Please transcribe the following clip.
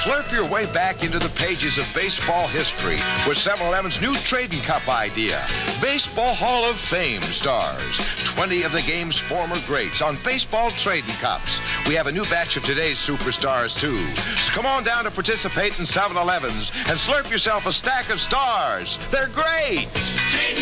Slurp your way back into the pages of baseball history with 7-Eleven's new Trading Cup idea. Baseball Hall of Fame stars. 20 of the game's former greats on baseball trading cups. We have a new batch of today's superstars, too. So come on down to participate in 7-Eleven's and slurp yourself a stack of stars. They're great!